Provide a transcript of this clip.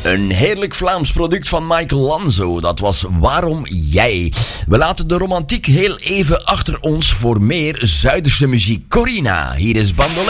Een heerlijk Vlaams product van Michael Lanzo. Dat was Waarom Jij. We laten de romantiek heel even achter ons voor meer Zuiderse muziek. Corina, hier is Bandolet.